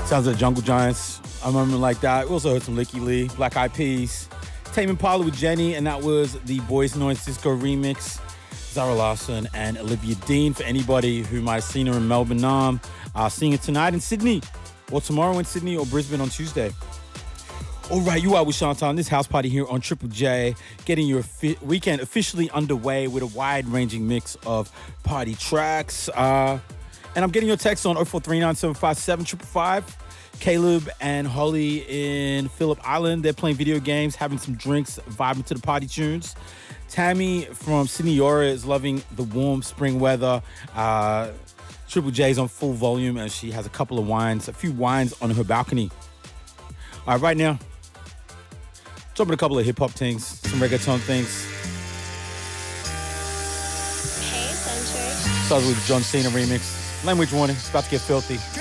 Sounds like Jungle Giants. I remember like that. We also heard some Licky Lee, Black Eyed Peas, Tame Impala with Jenny, and that was the Boys Noise Disco remix. Zara Larsson and Olivia Dean. For anybody who might have seen her in Melbourne, seeing it tonight in Sydney, or tomorrow in Sydney, or Brisbane on Tuesday. All right, you are with Shantan. This house party here on Triple J, getting your weekend officially underway with a wide-ranging mix of party tracks. And I'm getting your text on 0439757555. Caleb and Holly in Phillip Island, they're playing video games, having some drinks, vibing to the party tunes. Tammy from Sydney Yora is loving the warm spring weather. Triple J's on full volume, and she has a few wines on her balcony. All right, right now, jumping a couple of hip-hop things, some reggaeton things. Hey, Century. Starts with the John Cena remix. Language warning, it's about to get filthy.